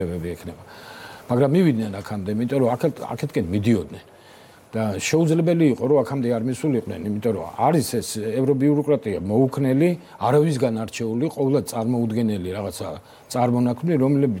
ექნება. მაგრამ მივიდნენ აქამდე, იმიტომ რომ აქეთკენ მიდიოდნენ. და შეუძლებელი იყო რომ აქამდე არ მისულიყვნენ, იმიტომ რომ არის ეს ევრობიუროკრატია მოუქნელი, არავისგან არჩეული, ყოველად წარმოუდგენელი რაღაცა წარმონაქმნი, რომლებიც